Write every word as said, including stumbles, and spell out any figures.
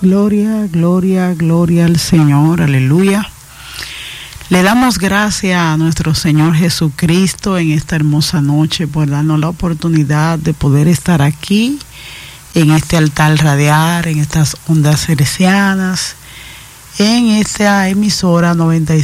Gloria, gloria, gloria al Señor, aleluya. Le damos gracias a nuestro Señor Jesucristo en esta hermosa noche por darnos la oportunidad de poder estar aquí en este altar radial, en estas ondas hercianas, en esta emisora noventa y